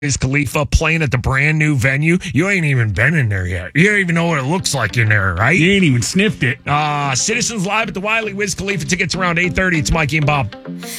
Wiz Khalifa playing at the brand new venue. You ain't even been in there yet. You don't even know what it looks like in there, right? You ain't even sniffed it. Citizens Live at the Wiley Wiz Khalifa. Tickets around 8:30. It's Mikey and Bob.